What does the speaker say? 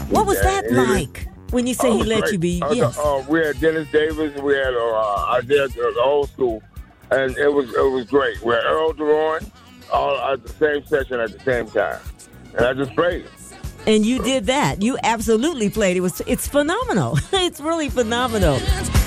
What was that like when you say he let great. you be? Yes. We had Dennis Davis. We had I did the old school, and it was great. We had Earl Duran all at the same session at the same time, and I just played it. And you did that. You absolutely played. It's phenomenal. It's really phenomenal.